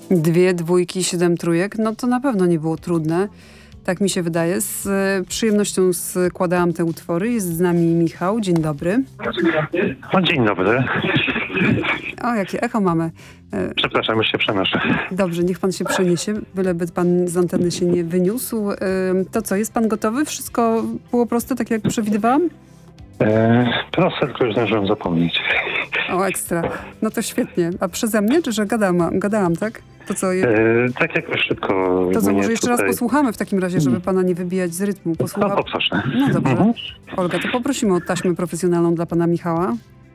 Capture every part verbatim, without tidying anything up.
Dwie dwójki, siedem trójek, no to na pewno nie było trudne. Tak mi się wydaje. Z e, przyjemnością składałam te utwory. Jest z nami Michał. Dzień dobry. O, dzień dobry. O, jakie echo mamy. E, Przepraszam, już się przenoszę. dobrze, niech pan się przeniesie, byleby pan z anteny się nie wyniósł. E, to co, jest pan gotowy? Wszystko było proste, tak jak przewidywałam? E, proste, tylko już zdążyłem zapomnieć. O, ekstra. No to świetnie. A przeze mnie, czy że gadałam, gadałam tak? To co, je, E, tak jakoś szybko... to co mnie może jeszcze raz tutaj... posłuchamy w takim razie, żeby pana nie wybijać z rytmu. Posłucha... No, poproszę. No dobrze. Mhm. Olga, to poprosimy o taśmę profesjonalną dla pana Michała.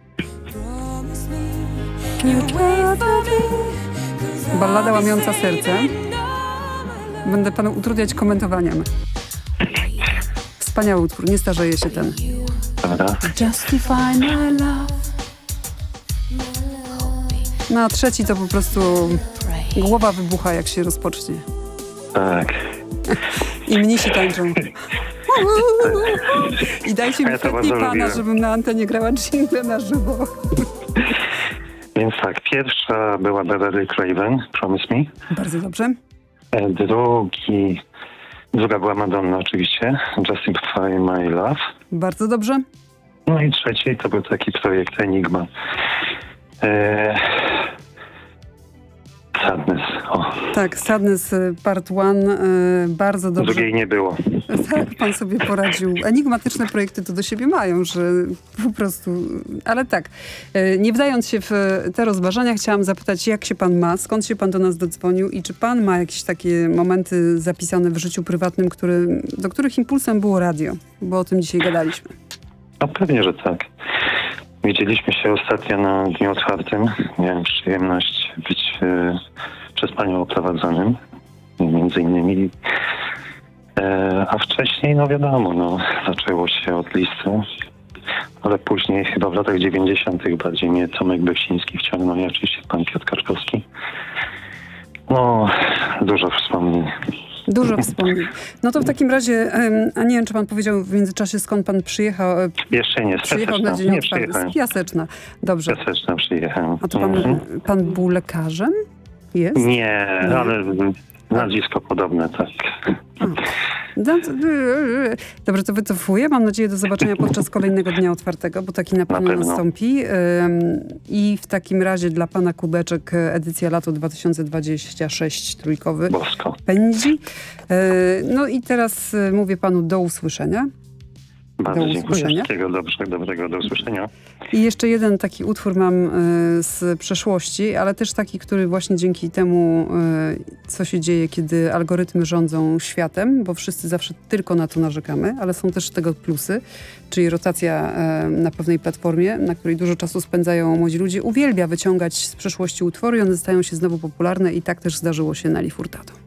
Ballada łamiąca serce. Będę panu utrudniać komentowaniem. Wspaniały utwór, nie starzeje się ten. Dobra. Justify my love. No a trzeci to po prostu głowa wybucha, jak się rozpocznie. Tak. I mnisi tańczą. I dajcie A mi ja to chętnie bardzo pana, lubiłem. żebym na antenie grała dżingle na żywo. Więc tak, pierwsza była Beverly Craven, Promise Me. Bardzo dobrze. E, drugi... Druga była Madonna oczywiście, Justify My Love. Bardzo dobrze. No i trzeci to był taki projekt Enigma. E, Sadness. O, Tak, Sadness y, Part One. y, Bardzo dobrze. drugiej nie było. Tak, pan sobie poradził. Enigmatyczne projekty to do siebie mają, że po prostu... Ale tak, y, nie wdając się w te rozważania, chciałam zapytać, jak się pan ma, skąd się pan do nas dodzwonił i czy pan ma jakieś takie momenty zapisane w życiu prywatnym, który, do których impulsem było radio? Bo o tym dzisiaj gadaliśmy. No pewnie, że tak. Widzieliśmy się ostatnio na dniu otwartym. Miałem przyjemność być e, przez panią oprowadzonym, między innymi. E, a wcześniej, no wiadomo, no, zaczęło się od listy, ale później chyba w latach dziewięćdziesiątych bardziej mnie Tomek Beksiński wciągnął i oczywiście pan Piotr Karkowski. No, dużo wspomnień. Dużo wspomnień. No to w takim razie, em, a nie wiem, czy pan powiedział w międzyczasie, skąd pan przyjechał? e, Jeszcze nie, z Przyjechał na Piaseczna. dzień Nie otwarty. przyjechałem. Z Piaseczna. Dobrze. Z Piaseczna przyjechałem. A to pan, Mhm. pan był lekarzem? Jest? Nie, ale nazwisko podobne, tak. No, to- Dobrze, to wycofuję. Mam nadzieję do zobaczenia podczas kolejnego dnia otwartego, bo taki na pewno, pewno. nastąpi. Ym, I w takim razie dla pana Kubeczek edycja lato dwa tysiące dwadzieścia sześć trójkowy Bosko. pędzi. Yy, No i teraz y, mówię panu do usłyszenia. Bardzo Do dziękuję. usłyszenia. Wszystkiego dobrego, dobrego, do usłyszenia. I jeszcze jeden taki utwór mam y, z przeszłości, ale też taki, który właśnie dzięki temu, y, co się dzieje, kiedy algorytmy rządzą światem, bo wszyscy zawsze tylko na to narzekamy, ale są też tego plusy, czyli rotacja y, na pewnej platformie, na której dużo czasu spędzają młodzi ludzie, uwielbia wyciągać z przeszłości utwory i one stają się znowu popularne i tak też zdarzyło się Nelly Furtado.